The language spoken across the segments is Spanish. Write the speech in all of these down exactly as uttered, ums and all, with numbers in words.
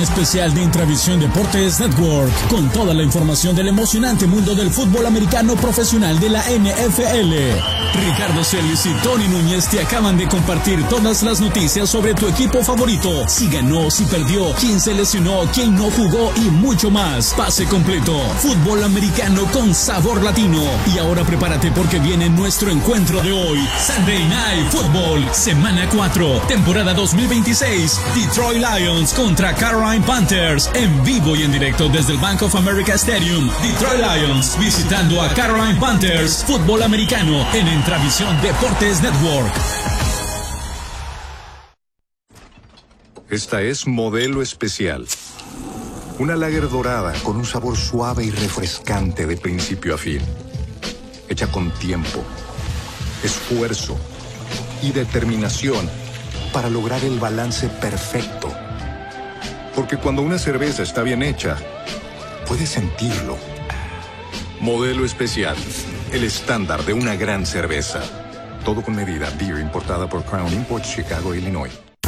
especial de Intravisión Deportes Network, con toda la información del emocionante mundo del fútbol americano profesional de la N F L. Ricardo Celis y Tony Núñez te acaban de compartir todas las noticias sobre tu equipo favorito, si ganó, si perdió, quién se lesionó, quién no jugó y mucho más. Pase completo, fútbol americano con sabor latino. Y ahora prepárate porque viene nuestro encuentro de hoy, Sunday Night Football, semana cuatro, temporada dos mil veintiséis. Detroit Lions contra Carolina Panthers, en vivo y en directo desde el Bank of America Stadium. Detroit Lions visitando a Carolina Panthers, fútbol americano en Intravisión Deportes Network. Esta es Modelo Especial. Una lager dorada con un sabor suave y refrescante de principio a fin. Hecha con tiempo, esfuerzo y determinación para lograr el balance perfecto. Porque cuando una cerveza está bien hecha, puedes sentirlo. Modelo Especial, el estándar de una gran cerveza. Todo con medida. Beer importada por Crown Imports, Chicago, Illinois.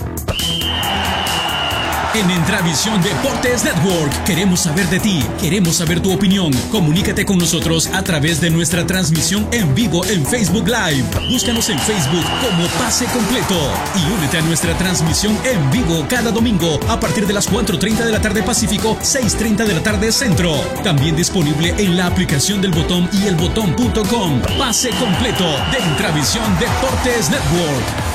En Intravisión Deportes Network queremos saber de ti, queremos saber tu opinión. Comunícate con nosotros a través de nuestra transmisión en vivo en Facebook Live. Búscanos en Facebook como Pase Completo y únete a nuestra transmisión en vivo cada domingo a partir de las cuatro treinta de la tarde Pacífico, seis treinta de la tarde Centro. También disponible en la aplicación del Botón y el botón punto com. Pase Completo de Intravisión Deportes Network.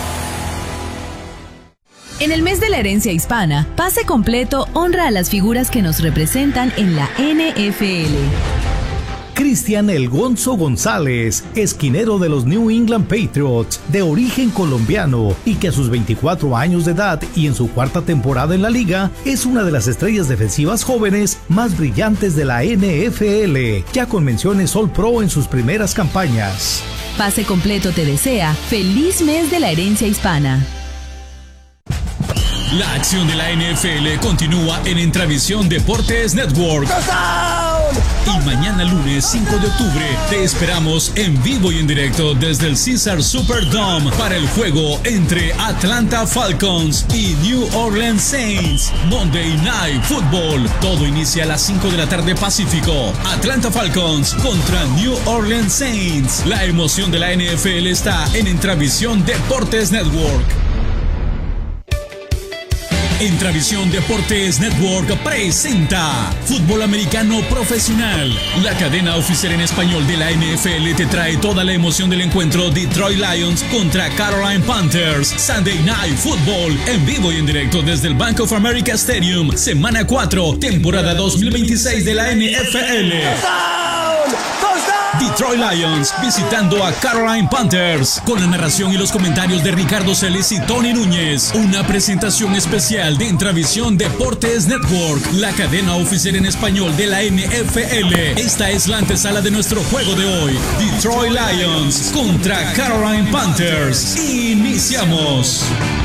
En el mes de la herencia hispana, Pase Completo honra a las figuras que nos representan en la N F L. Cristian El Gonzo González, esquinero de los New England Patriots, de origen colombiano y que a sus veinticuatro años de edad y en su cuarta temporada en la liga, es una de las estrellas defensivas jóvenes más brillantes de la N F L, ya con menciones All Pro en sus primeras campañas. Pase Completo te desea feliz mes de la herencia hispana. La acción de la N F L continúa en Intravisión Deportes Network. Y mañana lunes cinco de octubre te esperamos en vivo y en directo desde el Caesars Superdome para el juego entre Atlanta Falcons y New Orleans Saints. Monday Night Football. Todo inicia a las cinco de la tarde Pacífico. Atlanta Falcons contra New Orleans Saints. La emoción de la N F L está en Intravisión Deportes Network. Intravisión Deportes Network presenta Fútbol Americano Profesional. La cadena oficial en español de la N F L te trae toda la emoción del encuentro Detroit Lions contra Carolina Panthers. Sunday Night Football, en vivo y en directo desde el Bank of America Stadium. Semana cuatro, temporada dos mil veintiséis de la N F L. Detroit Lions visitando a Carolina Panthers, con la narración y los comentarios de Ricardo Celis y Tony Núñez. Una presentación especial de Intravisión Deportes Network, la cadena oficial en español de la N F L. Esta es la antesala de nuestro juego de hoy. Detroit Lions contra Carolina Panthers. Iniciamos.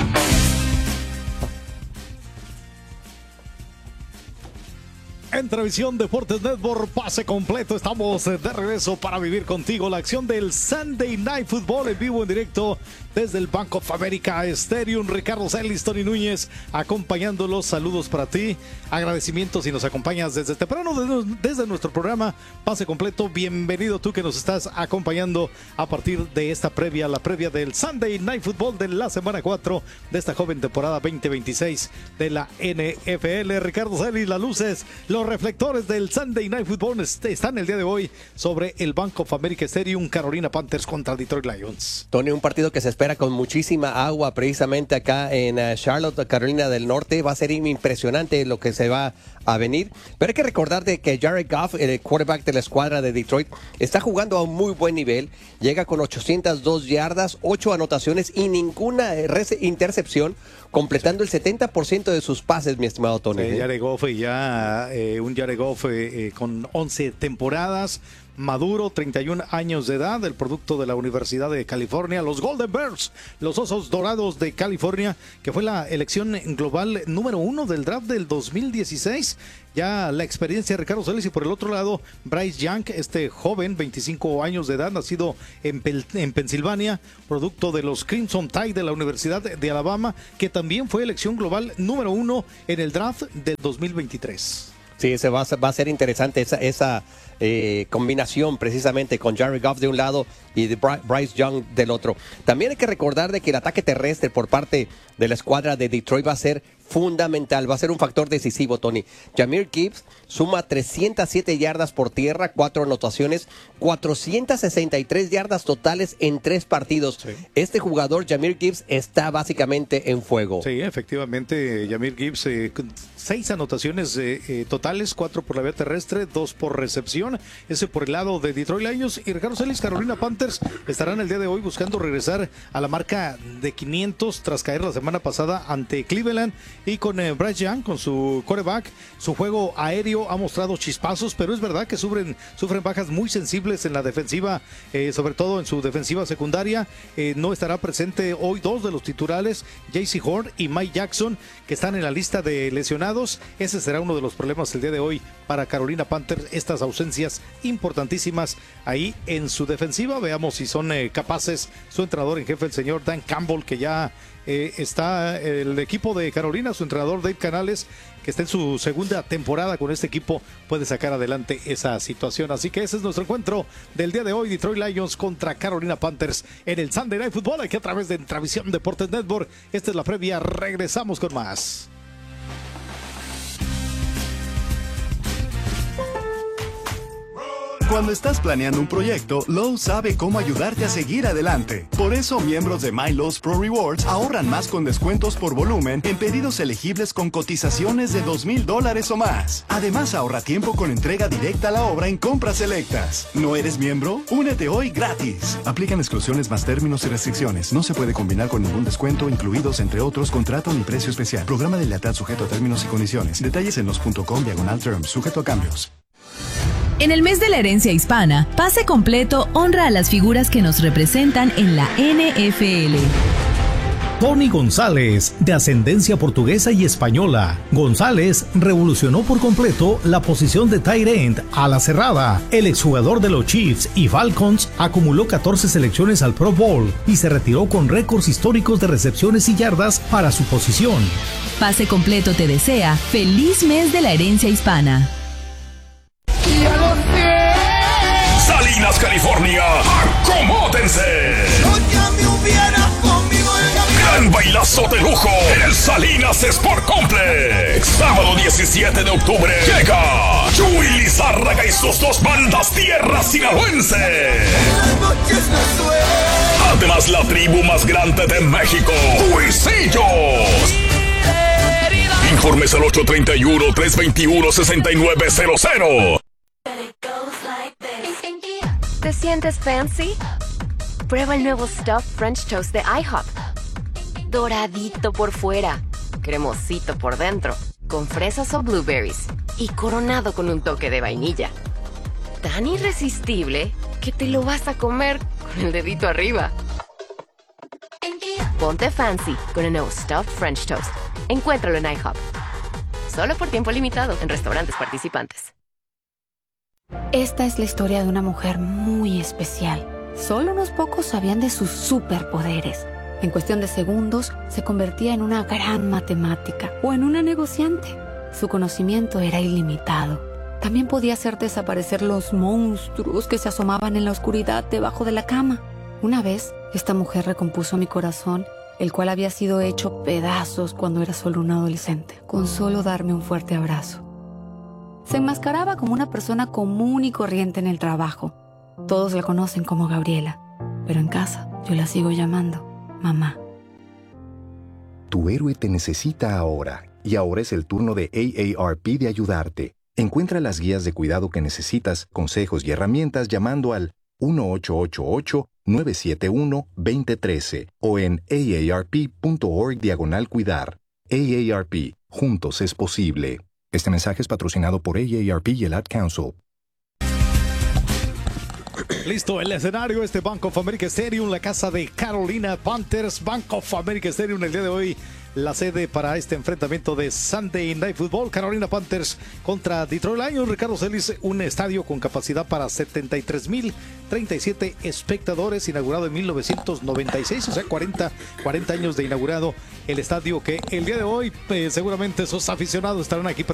Intravisión Deportes Network, Pase Completo. Estamos de regreso para vivir contigo la acción del Sunday Night Football en vivo, en directo desde el Bank of America Stadium. Ricardo Celis, Tony Núñez acompañándolos. Saludos para ti, agradecimientos si nos acompañas desde temprano desde nuestro programa Pase Completo. Bienvenido tú que nos estás acompañando a partir de esta previa, la previa del Sunday Night Football de la semana cuatro de esta joven temporada veinte veintiséis de la N F L. Ricardo Celis, las luces, los reflectores del Sunday Night Football están el día de hoy sobre el Bank of America Stadium. Carolina Panthers contra Detroit Lions. Tony, un partido que se espera con muchísima agua precisamente acá en uh, Charlotte, Carolina del Norte. Va a ser impresionante lo que se va a venir. Pero hay que recordar de que Jared Goff, el quarterback de la escuadra de Detroit, está jugando a un muy buen nivel. Llega con ochocientas dos yardas, ocho anotaciones y ninguna intercepción, completando el setenta por ciento de sus pases, mi estimado Tony. Sí, Jared Goff ya, eh, un Jared Goff eh, eh, con once temporadas, maduro, treinta y un años de edad, el producto de la Universidad de California, los Golden Bears, los Osos Dorados de California, que fue la elección global número uno del draft del dos mil dieciséis. Ya la experiencia de Ricardo Celis, y por el otro lado, Bryce Young, este joven, veinticinco años de edad, nacido en, Pel- en Pensilvania, producto de los Crimson Tide de la Universidad de Alabama, que también fue elección global número uno en el draft del dos mil veintitrés. Sí, ese va, a, va a ser interesante esa, esa eh, combinación precisamente con Jared Goff de un lado y de Bryce Young del otro. También hay que recordar de que el ataque terrestre por parte de la escuadra de Detroit va a ser fundamental, va a ser un factor decisivo, Tony. Jahmyr Gibbs suma trescientas siete yardas por tierra, cuatro anotaciones, cuatrocientas sesenta y tres yardas totales en tres partidos. Sí. Este jugador, Jahmyr Gibbs, está básicamente en fuego. Sí, efectivamente, Jahmyr Gibbs, eh, seis anotaciones eh, eh, totales, cuatro por la vía terrestre, dos por recepción, ese por el lado de Detroit Lions. Y Ricardo Celis, Carolina Panthers estarán el día de hoy buscando regresar a la marca de quinientos tras caer la semana pasada ante Cleveland. Y con eh, Bryce Young, con su quarterback, su juego aéreo ha mostrado chispazos, pero es verdad que sufren, sufren bajas muy sensibles en la defensiva, eh, sobre todo en su defensiva secundaria. Eh, no estará presente hoy dos de los titulares, J C Horn y Mike Jackson, que están en la lista de lesionados. Ese será uno de los problemas el día de hoy para Carolina Panthers, estas ausencias importantísimas ahí en su defensiva. Veamos si son eh, capaces su entrenador en jefe, el señor Dan Campbell, que ya Eh, está el equipo de Carolina, su entrenador Dave Canales, que está en su segunda temporada con este equipo, puede sacar adelante esa situación. Así que ese es nuestro encuentro del día de hoy, Detroit Lions contra Carolina Panthers en el Sunday Night Football, aquí a través de Travisión Deportes Network. Esta es la previa, regresamos con más. Cuando estás planeando un proyecto, Lowe's sabe cómo ayudarte a seguir adelante. Por eso, miembros de My Lowe's Pro Rewards ahorran más con descuentos por volumen en pedidos elegibles con cotizaciones de dos mil dólares o más. Además, ahorra tiempo con entrega directa a la obra en compras selectas. ¿No eres miembro? Únete hoy gratis. Aplican exclusiones más términos y restricciones. No se puede combinar con ningún descuento, incluidos, entre otros, contrato ni precio especial. Programa de lealtad sujeto a términos y condiciones. Detalles en los punto com diagonal terms, sujeto a cambios. En el mes de la herencia hispana, Pase Completo honra a las figuras que nos representan en la N F L. Tony González, de ascendencia portuguesa y española. González revolucionó por completo la posición de tight end a la cerrada. El exjugador de los Chiefs y Falcons acumuló catorce selecciones al Pro Bowl y se retiró con récords históricos de recepciones y yardas para su posición. Pase Completo te desea feliz mes de la herencia hispana. Salinas, California, acomódense. Gran bailazo de lujo en el Salinas Sport Complex. Sábado diecisiete de octubre llega Chuy Lizárraga y sus dos bandas Tierra Sinaloense. Además, la tribu más grande de México, Cuisillos. Informes al ocho tres uno, tres dos uno, seis nueve cero cero. ¿Te sientes fancy? Prueba el nuevo Stuffed French Toast de IHOP. Doradito por fuera, cremosito por dentro, con fresas o blueberries y coronado con un toque de vainilla. Tan irresistible que te lo vas a comer con el dedito arriba. Ponte fancy con el nuevo Stuffed French Toast. Encuéntralo en IHOP. Solo por tiempo limitado en restaurantes participantes. Esta es la historia de una mujer muy especial. Solo unos pocos sabían de sus superpoderes. En cuestión de segundos, se convertía en una gran matemática o en una negociante. Su conocimiento era ilimitado. También podía hacer desaparecer los monstruos que se asomaban en la oscuridad debajo de la cama. Una vez, esta mujer recompuso mi corazón, el cual había sido hecho pedazos cuando era solo un adolescente, con solo darme un fuerte abrazo. Se enmascaraba como una persona común y corriente en el trabajo. Todos la conocen como Gabriela, pero en casa yo la sigo llamando mamá. Tu héroe te necesita ahora, y ahora es el turno de A A R P de ayudarte. Encuentra las guías de cuidado que necesitas, consejos y herramientas llamando al uno ocho ocho ocho, nueve siete uno, dos cero uno tres o en aarp.org diagonal cuidar. A A R P, juntos es posible. Este mensaje es patrocinado por A A R P y el Ad Council. Listo, el escenario, este Bank of America Stadium, la casa de Carolina Panthers. Bank of America Stadium el día de hoy, la sede para este enfrentamiento de Sunday Night Football. Carolina Panthers contra Detroit Lions. Ricardo Celis, un estadio con capacidad para setenta y tres mil treinta y siete espectadores, inaugurado en mil novecientos noventa y seis, o sea, cuarenta, cuarenta años de inaugurado el estadio, que el día de hoy eh, seguramente esos aficionados estarán aquí